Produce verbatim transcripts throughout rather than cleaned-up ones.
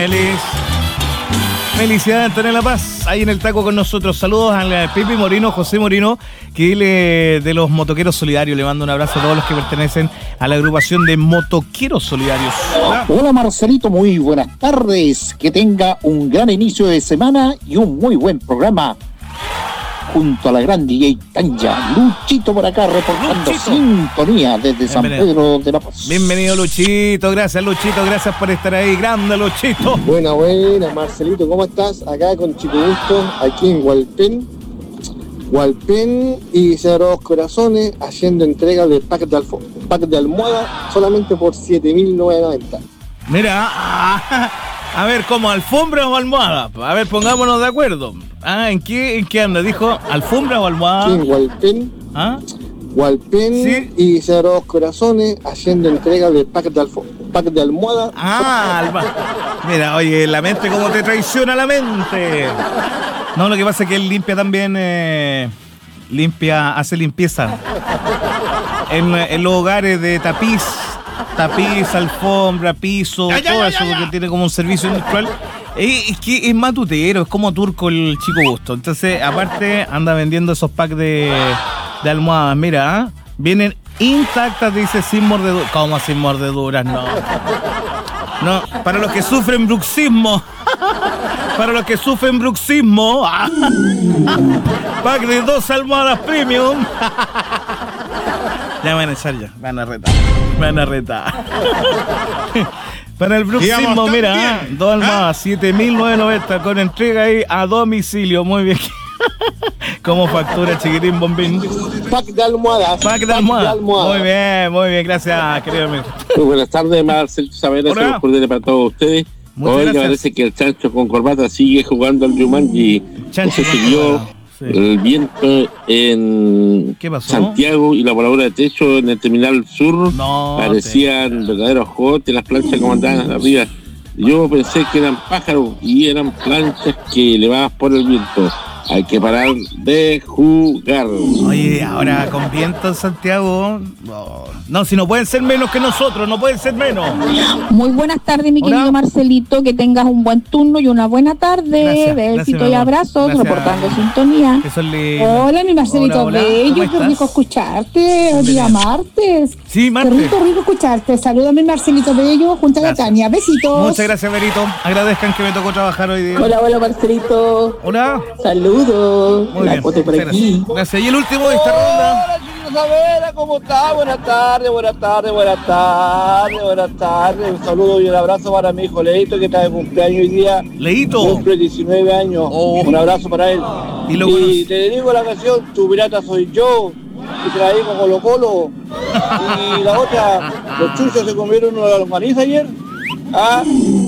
Feliz. Felicidades, Antonella Paz, ahí en el taco con nosotros. Saludos al Pipi Morino, José Morino, que él es de los motoqueros solidarios. Le mando un abrazo a todos los que pertenecen a la agrupación de motoqueros solidarios. Hola, Hola Marcelito, muy buenas tardes. Que tenga un gran inicio de semana y un muy buen programa. Junto a la gran D J Tanya, Luchito por acá reportando Luchito. Sintonía desde San Pedro de la Paz. Bienvenido Luchito, gracias Luchito, gracias por estar ahí, grande Luchito. Buena, buena, Marcelito, ¿cómo estás? Acá con Chico Gusto, aquí en Hualpén, Hualpén y Cerros Corazones, haciendo entrega de pack de, alfo- pack de almohada solamente por siete mil novecientos noventa. Mira, a ver, ¿cómo alfombra o almohada? A ver, pongámonos de acuerdo. Ah, ¿en qué, en qué anda? ¿Dijo alfombra o almohada? Aquí en Hualpén, ¿Ah? Hualpén ¿Sí? y Cerros Corazones, haciendo entrega de pack de, alfo- pack de almohada. Ah, alma. Mira, oye, la mente, ¿cómo te traiciona la mente? No, lo que pasa es que él limpia también, eh, limpia, hace limpieza en, en los hogares de tapiz. Tapiz, alfombra, piso, ya, ya, todo ya, eso, ya, ya. Porque tiene como un servicio industrial. Es, es que es matutero, es como turco el Chico Gusto. Entonces, aparte, anda vendiendo esos packs de, de almohadas. Mira, ¿eh? Vienen intactas, dice, sin mordeduras. ¿Cómo sin mordeduras? No. No, para los que sufren bruxismo. Para los que sufren bruxismo. Pack de dos almohadas premium. Ya me van a echar ya, me van a retar, me van a retar. Para el bruxismo, mira, bien. Dos almohadas, ¿Ah? siete mil novecientos noventa con entrega ahí a domicilio, muy bien. Como factura, chiquitín, bombín. Pack de almohadas. Pack de almohadas. Almohada. Muy bien, muy bien, gracias, querido amigo. Muy buenas tardes, Marcelo Saavedra, saludos cordiales para todos ustedes. Muchas Hoy gracias. Me parece que el chancho con corbata sigue jugando al Jumanji. Chancho se siguió. Sí. El viento en Santiago y la voladura de techo en el terminal sur no, parecían te... verdaderos jotes, las planchas como andaban arriba. Yo pensé que eran pájaros y eran planchas que elevadas por el viento. Hay que parar de jugar. Oye, ahora con viento en Santiago, no, no, si no pueden ser menos que nosotros, no pueden ser menos. Muy buenas tardes, mi Hola. querido Marcelito, que tengas un buen turno y una buena tarde. Besitos y abrazos, gracias. Reportando sintonía. Hola, mi Marcelito, hola, hola. Bello, qué rico escucharte, el día martes. Sí, martes. Qué rico, rico escucharte. Saludos a mi Marcelito Bello, junto a la Tania. Besitos. Muchas gracias, Berito. Agradezcan que me tocó trabajar hoy día. Hola, hola, Marcelito. Hola. Saludos. Muy la bien, por aquí. Gracias. gracias. Y el último de esta ronda. Hola, Chico Saavedra, ¿cómo está? Buenas tardes, buenas tardes, buenas tardes, buenas tardes. Un saludo y un abrazo para mi hijo Leito, que está de cumpleaños hoy día. Leito. Cumple diecinueve años. Oh. Un abrazo para él. Y, lo y te dedico la canción Tu pirata soy yo, que te la digo Colo Colo. Y la otra, los chuchos se comieron una longaniza ayer. ¿Ah?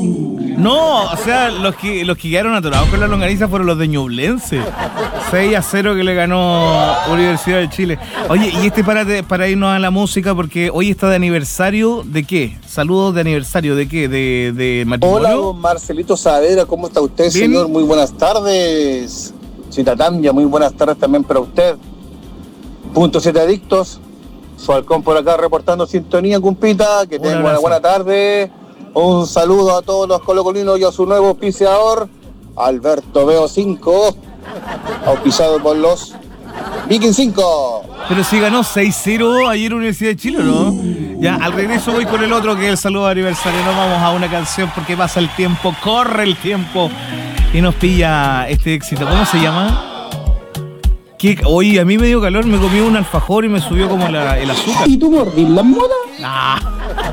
No, o sea, los que los que quedaron atorados con la longaniza fueron los de Ñublense. seis a cero que le ganó Universidad de Chile. Oye, y este para, para irnos a la música, porque hoy está de aniversario, ¿de qué? Saludos de aniversario, ¿de qué? ¿De, de matrimonio? Hola, don Marcelito Saavedra, ¿cómo está usted, ¿Bien? Señor? Muy buenas tardes. Cita Tambia, muy buenas tardes también para usted. Punto siete Adictos. Su halcón por acá reportando sintonía, cumpita. Que tenga una buena tarde. Un saludo a todos los colocolinos y a su nuevo auspiciador, Alberto Veo cinco, auspiciado por los Viking cinco. Pero si ganó seis cero ayer Universidad de Chile, ¿no? Ya, al regreso voy con el otro, que es el saludo de aniversario. Nos vamos a una canción porque pasa el tiempo, corre el tiempo y nos pilla este éxito. ¿Cómo se llama? ¿Qué? Oye, a mí me dio calor, me comí un alfajor y me subió como la, el azúcar. ¿Y tú mordís la moda? Ah.